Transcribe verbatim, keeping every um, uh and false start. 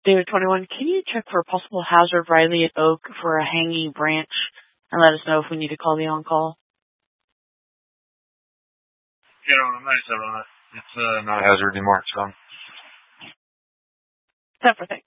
David twenty-one, can you check for a possible hazard Riley at Oak for a hanging branch and let us know if we need to call the on-call? Yeah, I'm ninety-seven on it. It's uh, not a hazard anymore. It's gone. Separate thing.